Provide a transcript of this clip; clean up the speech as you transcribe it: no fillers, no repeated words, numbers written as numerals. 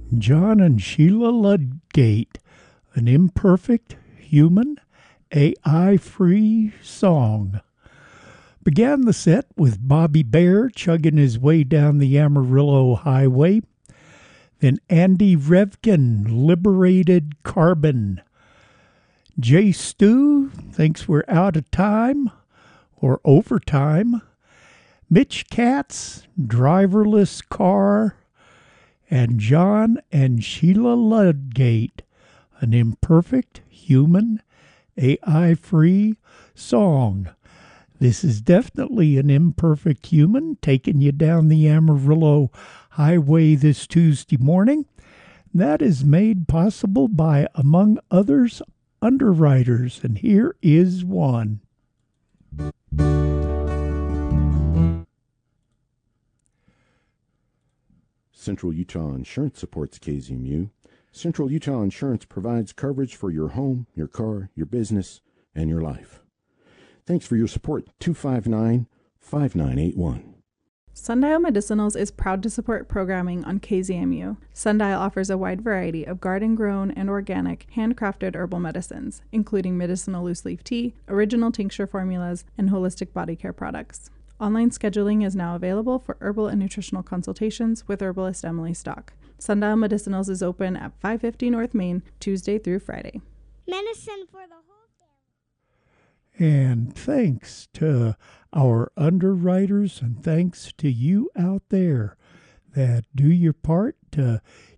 John and Sheila Ludgate, an imperfect, human, AI-free song. Began the set with Bobby Bare chugging his way down the Amarillo Highway. Then Andy Revkin, Liberated Carbon. Jay Stu thinks we're out of time or overtime. Mitch Katz, Driverless Car. And John and Sheila Ludgate, an imperfect, human, AI-free song. This is definitely an imperfect human taking you down the Amarillo Highway this Tuesday morning. That is made possible by, among others, underwriters, and here is one. Central Utah Insurance supports KZMU. Central Utah Insurance provides coverage for your home, your car, your business, and your life. Thanks for your support. 259-5981. Sundial Medicinals is proud to support programming on KZMU. Sundial offers a wide variety of garden-grown and organic, handcrafted herbal medicines, including medicinal loose leaf tea, original tincture formulas, and holistic body care products. Online scheduling is now available for herbal and nutritional consultations with herbalist Emily Stock. Sundial Medicinals is open at 550 North Main, Tuesday through Friday. Medicine for the whole family. And thanks to our underwriters and thanks to you out there that do your part to